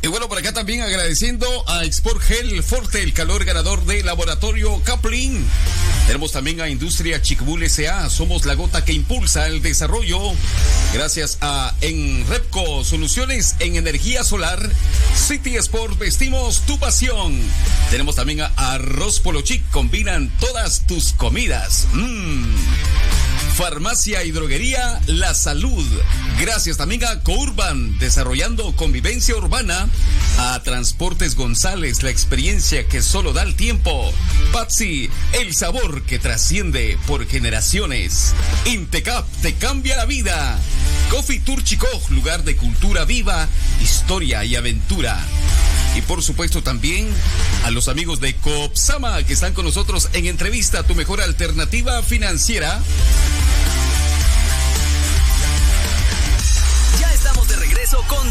Y bueno, por acá también agradeciendo a Export Gel Forte, el calor ganador de Laboratorio Kaplan. Tenemos también a Industria Chicbul S.A. Somos la gota que impulsa el desarrollo. Gracias a Enrepco, soluciones en energía solar. City Sport, vestimos tu pasión. Tenemos también a Arroz Polo Chic, combinan todas tus comidas. Farmacia y droguería La Salud. Gracias también a Courban, desarrollando convivencia urbana. A Transportes González, la experiencia que solo da el tiempo. Patsy, el sabor que trasciende por generaciones. Intecap, te cambia la vida. Coffee Tour Chicoj, lugar de cultura viva, historia y aventura. Y por supuesto también a los amigos de Coopsama que están con nosotros en entrevista, tu mejor alternativa financiera. Ya estamos de regreso con